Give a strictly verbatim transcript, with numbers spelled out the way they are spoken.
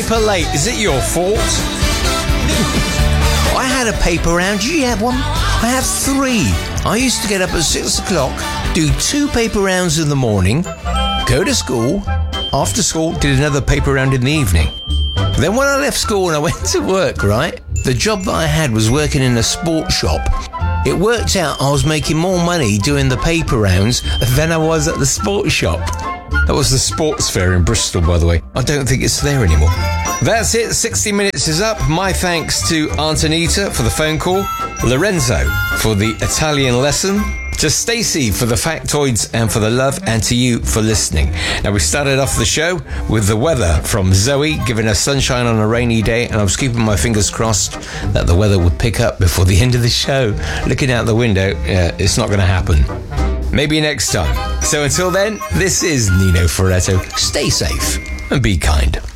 paper late. Is it your fault? I had a paper round. Did you have one? I have three. I used to get up at six o'clock, do two paper rounds in the morning, go to school. After school, did another paper round in the evening. Then when I left school and I went to work, right, the job that I had was working in a sports shop. It worked out I was making more money doing the paper rounds than I was at the sports shop. That was the sports fair in Bristol, by the way. I don't think it's there anymore. That's it. sixty minutes is up. My thanks to Aunt Anita for the phone call, Lorenzo for the Italian lesson, to Stacey for the factoids and for the love, and to you for listening. Now, we started off the show with the weather from Zoe, giving us sunshine on a rainy day, and I was keeping my fingers crossed that the weather would pick up before the end of the show. Looking out the window, uh, it's not going to happen. Maybe next time. So until then, this is Nino Ferretto. Stay safe and be kind.